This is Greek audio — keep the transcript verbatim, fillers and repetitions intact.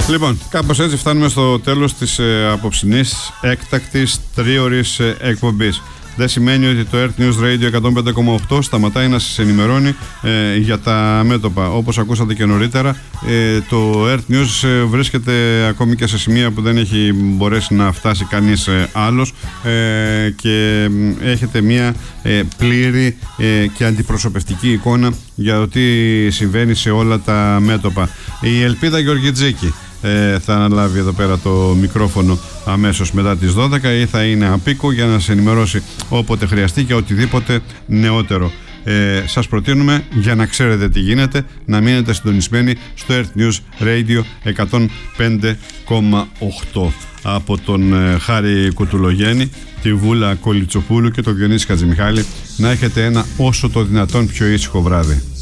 Λοιπόν, κάπως έτσι φτάνουμε στο τέλος της ε, απόψινής έκτακτης τρίωρης ε, εκπομπής. Δεν σημαίνει ότι το Earth News Radio εκατόν πέντε κόμμα οκτώ σταματάει να σας ενημερώνει ε, για τα μέτωπα. Όπως ακούσατε και νωρίτερα, ε, το Earth News ε, βρίσκεται ακόμη και σε σημεία που δεν έχει μπορέσει να φτάσει κανείς ε, άλλος ε, και ε, έχετε μια ε, πλήρη ε, και αντιπροσωπευτική εικόνα για το τι συμβαίνει σε όλα τα μέτωπα. Η Ελπίδα Γεωργιτζίκη Ε, θα αναλάβει εδώ πέρα το μικρόφωνο αμέσως μετά τις δώδεκα ή θα είναι απίκο για να σε ενημερώσει όποτε χρειαστεί και οτιδήποτε νεότερο. Ε, σας προτείνουμε, για να ξέρετε τι γίνεται, να μείνετε συντονισμένοι στο Earth News Radio εκατόν πέντε κόμμα οκτώ. Από τον ε, Χάρη Κουτουλογέννη, τη Βούλα Κολιτσοπούλου και τον Διονύση Χατζημιχάλη, να έχετε ένα όσο το δυνατόν πιο ήσυχο βράδυ.